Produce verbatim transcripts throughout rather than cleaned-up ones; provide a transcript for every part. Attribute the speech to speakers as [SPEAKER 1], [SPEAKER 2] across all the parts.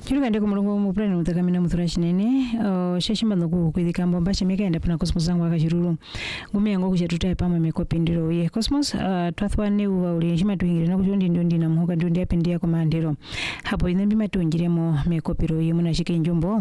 [SPEAKER 1] Chirukande kumulungu mupulani mutakamina muthura chinene uh, shashimbanza kukwithika mbomba chimikaenda pana Cosmos zangu akachirulu ngumiyango kuchatutaye pamwe mekopindiro ye Cosmos uh, twathwane uva uli chimatuhingire nakuchondi ndio ndina muhoka ndio ndiapendia komandero hapo ine mbimatuhingiremo mekopiro ye munashike njombo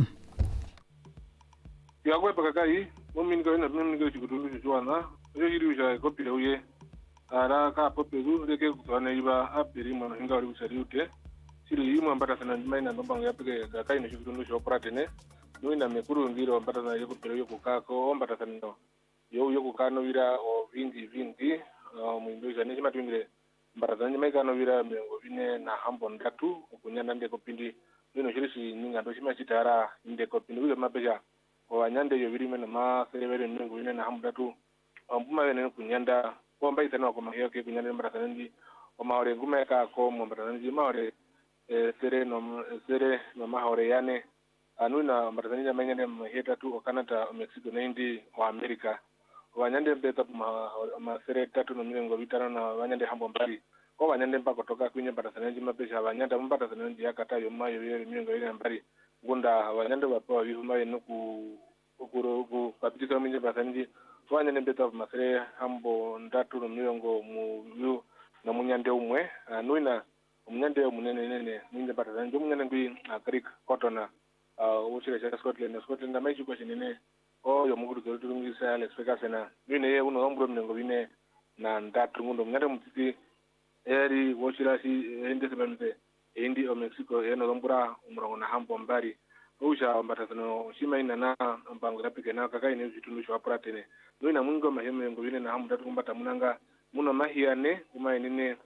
[SPEAKER 2] yakwepa kakai muminiko ina muminiko chikutundu chwana yo yiri uja kopiro ye ara ka poperu leke kutwana iba apiri mwana hinga uri usariute siri imwe ambata sana maina ndombango yapike kakai ne chikutundu chopratene noina mekuru ngiro ambata na yo kopiro yo kukako ambata sana no yo yo kukano vira o vingi vingi mwindo jane chimatwingire ambata sana maika no vira mengo vine na hambo ndatu kunyanda ndeko pindi nino chirisi ninga ndo chimachitara ndeko pindi uyo mapeja wanyande yo birime na ma serevere mengo vine na hambo ndatu ambuma wene kunyanda bomba itana ko mahiyo ke kunyanda ambata ndi o maore ngumeka ko ambata ndi maore sere no sere no mahore yane anuna Tanzania mengene maheta tu Canada Mexico nendi wa America wanyande mbeta ma sere tatu no milengo vitana na wanyande hambo mbali ko wanyande mpaka kutoka kwenye Tanzania mapesha wanyanda mpaka Tanzania yakata yo mayo yele milengo ile mbali gunda wanyande wapo vihuma yenu ku ukuru ku kapitisa minje Tanzania wanyande mbeta ma sere hambo ndatu no milengo mu yu na munyande umwe anuna umunyande munene nene ninge Tanzania njo munyande ngwi Greek cotton uh uchile cha Scotland Scotland na maji kwa chinene o yo muguru zo turungisa Alex Ferguson bine ye uno ombro mnengo bine na ndatu ngundo munyande mutiti eri wochila si ende sebenze endi o Mexico eno lombura umurongo na hambo mbari usha ambatasano shima ina na mbango rapike na kakai ne zitundu shwa pratene noina mungo maheme ngo bine na hambo ndatu kumbata munanga muno mahiane kuma inene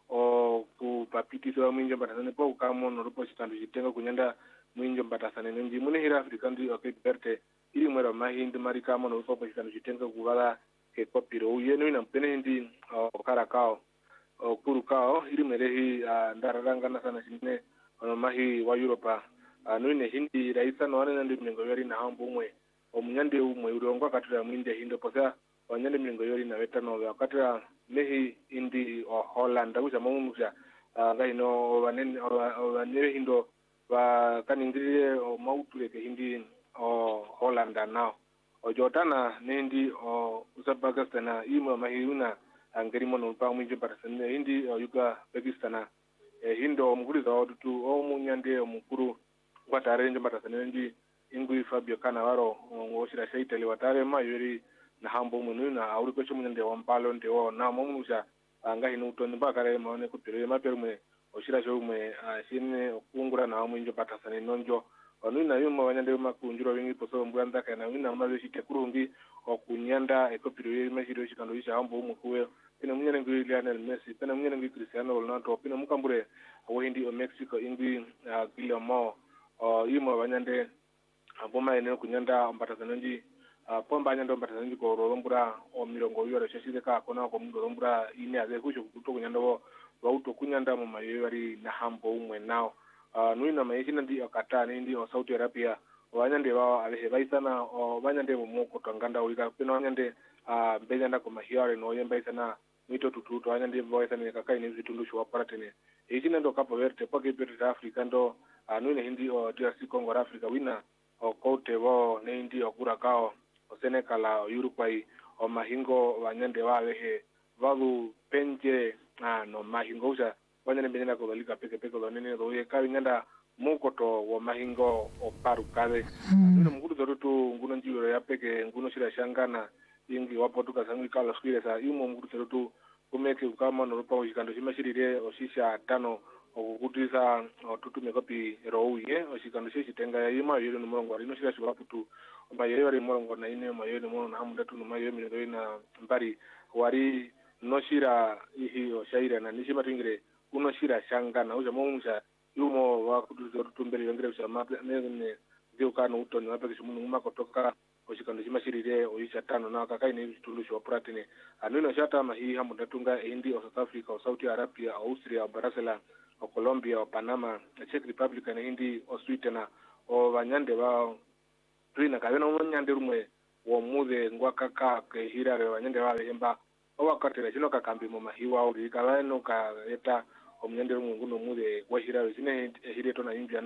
[SPEAKER 2] o ku papiti so mwinjo batasane po ukamo no rupo chitandu chitenga kunyanda mwinjo batasane nji mune hira Africa ndi o Cape Verde iri mwera mahindi marikamo no rupo chitandu chitenga kuvala ke kopiro uyeno ina mpene ndi o karakao o kurukao iri merehi ndararanga na sana chine ono mahi wa Europa noine hindi raisa no wana ndi mlengo yori na hambo umwe o munyande umwe urongo katira mwinde hindo posa wanyande mlengo yori na wetano wakatira mehi indi o Holland uja mamuja ngai no wanene wanene hindo wa kaningire o mautule ke hindi o Holland now o jotana nendi o usabagastana imo mahiruna angeri mono pa mwinje parasene hindi o yuga Pakistana e hindo muguri za odutu o munyande o mukuru watare nje parasene ndi ingui Fabio Cannavaro o shira shaitele watare mayori na hambo munu na auri ko chumu nde wampalo nde wo na momuja anga hinu toni bakare maone ko pere ma perme o shira jo me shine kungura na mu njo patasane nonjo onu na yuma wanyande ma kunjuro wingi poso mbwanda kana wina ma shite kurungi o kunyanda e ko pere ma shiro shikando isha hambo mu kuwe pina munyane ngi Lionel Messi pina munyane ngi Cristiano Ronaldo pina mukambure o hindi o Mexico ingi Guillermo o yuma wanyande aboma ene kunyanda patasane ndi Uh, pomba nyando mbatazanji ko rombura o milongo yoro shashide ka kona ko mundo rombura ine aze kusho kuto kunyanda wo wauto kunyanda mu mayori na hambo umwe nao uh, nuina mayishina ndi okatani ndi o Saudi Arabia wanyande wao alehe baisana o wanyande mu moko tanganda ulika pino wanyande uh, mbejanda ko mahiare no yemba isana mito tututo wanyande boisana kakai ni vitundu shwa paratene ishina ndo kapo verte poke pete Africa ndo uh, nuina hindi o D R C Congo Africa wina o kote wo nendi o kurakao Senegal o Uruguay o mahingo wanyande wawehe valu penje ah no mahingo uja wanyande benena ko balika peke peke lo nene do ye kawi nyanda mukoto wo mahingo o paru kale nino mgudu zorutu nguno njiwero ya peke nguno shira shangana ingi wapo tuka sangi kala skire sa imo mgudu zorutu kumeke ukama no rupa ushikando shimashirire o shisha tano okukutisa otutume kopi rouye oshikando shishitenga ya ima yero no morongo rino shira shwa putu ba yero ri morongo na ine ma yero mono na hamunda tu no ma yero mi na mbari wari no shira ihi o shaira na nishima tingire uno shira shanga na uja momusha yumo wa kutuzo tumbere yongere usha ma ne ne dio kana utoni wa peke shumunu ma kotoka oshikando shimashirire o isha tano na kakai ne tundu shwa pratine anino shata ma hi hamunda tunga hindi o South Africa o Saudi Arabia o Austria o Barcelona o Colombia o Panama o Czech Republic na hindi o Sweden o wanyande wao tuina kabena wanyande rumwe wo mude ngwakaka ke hirare wanyande wao hemba o wakatira chino kakambi mu mahiwa uri kabano ka eta omnyande rumwe nguno mude wa hirare sine hireto na India na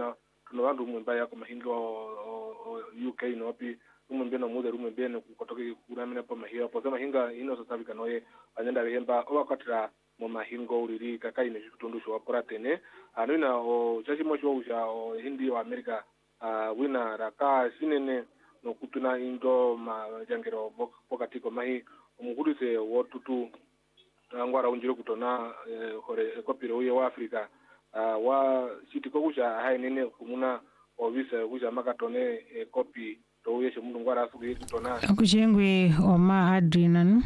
[SPEAKER 2] tunabandu umwe mbaya kwa mahinga U K no pi umwe mbena muda umwe mbena kutoka kuramina pa mahia hapo sema hinga ino South Africa noye anyanda behemba obakatira mu mahingo uriri kakai ne kutundu shwa poratene anina o chachi mocho usha o hindi wa America wina raka sinene no kutuna indo ma jangero pokati ko mahi umuguruse wotutu ngwara unjiro kutona hore kopiro uye wa Africa wa siti ko kusha hai nene kumuna ovisa kusha makatone kopi to uye shemundu ngwara asubi kutona
[SPEAKER 1] akushengwe oma adrinan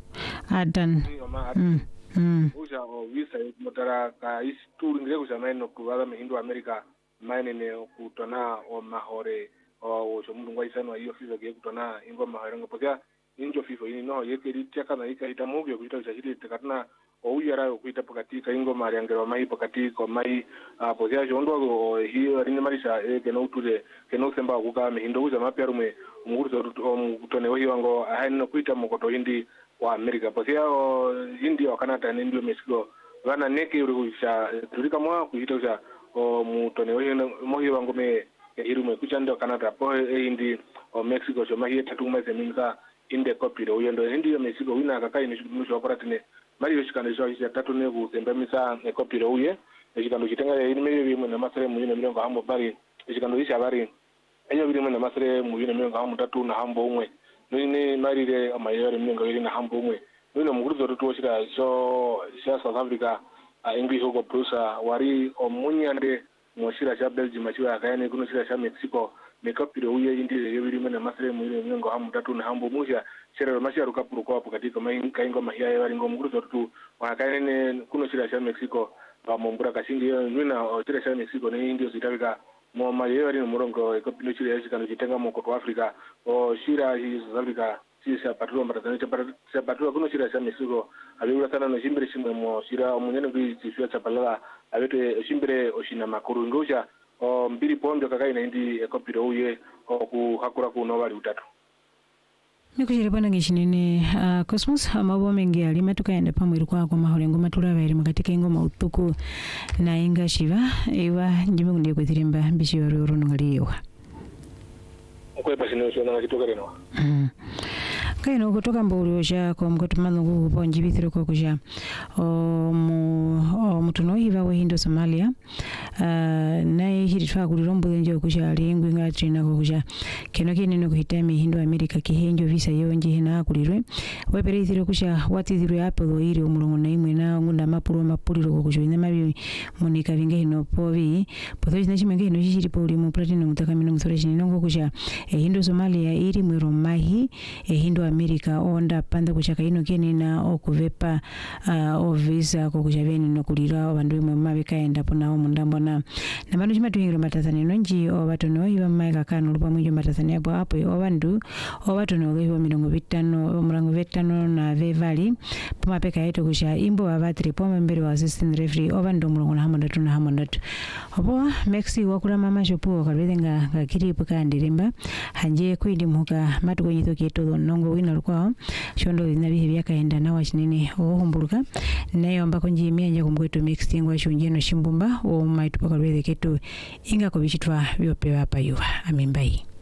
[SPEAKER 1] adan
[SPEAKER 2] mm mm kusha ovisa motara ka isturi ngire kusha maino kuvala mehindu America maine ne kutona o mahore o shemundu ngwa isano iyo fiza ge kutona ingo mahore ngopokia injo fifo ini no yekeri tiaka na ika itamuvyo kuita ushahidi tekatna o uyara kuita pakati ka ingo mari angero mai pakati ko mai apo ya jondo hiyo rinne marisha e keno utude keno semba kuka mehindo uza maperume mugurzo mutone wo hiwango haino kuita mokoto hindi wa America posia o hindi wa Canada ndio Mexico wana neke urusha turika mwa kuita uza o mutone wo hiwango me irume kuchanda Canada po e hindi o Mexico so mahi tatu mweze minza inde kopiro uyendo hindi ya Mexico wina kakai ni shukumusho waparatine mari yoshikano sho ya tatu ne kusemba misa e kopiro uye yoshikano kitenga ya inimeyo bimwe na masere muyine milongo hambo bari yoshikano isha bari enyo bimwe na masere muyine milongo hambo tatu na hambo umwe nini mari re amayore milongo biri na hambo umwe nino muguruzo tutu woshira sho sha South Africa English huko Prusa wari omunyande moshira sha Belgium machiwa akayane kuno shira sha Mexico nekapiro uye indi yobiri mena masere mwire mwengo hamu tatu na hambo musha shere masha rukapuru kwa katika kaingo mahia yari ngo mguruzo tu wakayene kuno shira sha Mexico ba mombura kashingi nina shira sha Mexico ne indi ositavika mo mayori no murongo ekopino shira yasi kanu jitenga mo kwa Africa o shira hi South Africa sisa patro mbarazani cha patro kuno shira sha Mexico abiura sana no shimbire shimwe mo shira omunyene bi tsifia chapalala abete shimbire oshina makuru ngosha o mbiri pondo kakai na indi ekopiro uye o ku hakura kuno bali utatu
[SPEAKER 1] nikushire bwana ngishinene uh, Cosmos amabo mengi alima tukaenda pamwe kwa kwa maholengo matula bali makatika ingoma utuku na inga shiva ewa njime kundiye kwethirimba mbishi yororo ngaliwa
[SPEAKER 2] okwepa sino sona kitoka reno
[SPEAKER 1] mm kaino kutoka mbulu sha kwa mkoto manungu kuponji bithiro kwa kusha o mu o mutuno hiva we hindo Somalia uh, na hiri twa kulirombo nje kusha lingu ngati na kusha keno kinene kuhitami hindo America kihenjo visa yonje hina kulirwe we perithiro kusha watithiro yapo lo iri omulongo na imwe na ngunda mapuro mapuriro kusha ina mabi monika vinge hino povi pothoji na chimenge hino shiri poli mu platinum mutakamino muthoreshi ninongo kusha e hindo Somalia iri mwero mahi e hindo America onda panda kuchaka ino kene na okuvepa uh, ovisa kokuchaveni nokulira abandu imwe mabikaenda pona omundambo na nabantu chimatuhingira matazani nonji obatono iba maika kanu lupa mwinjo matazani apo apo obandu obatono leho milongo vitano omurango vitano na vevali pomapeka yetu kusha imbo abatri poma mbere wa assistant referee obandu mulongo na hamondatu na hamondatu opo Mexi wakura mama shopo kalwedenga ngakiripo kandirimba hanje kwindi muka matu konyitho keto nongo wina kwao shondo inabihe byakaenda nawa chinene ohumbuluka nayo ambako njimia nje kumkwetu Mexi ngwa shunjeno shimbumba o maitu pakalwede keto inga ko bichitwa byope bapa yuwa amimbai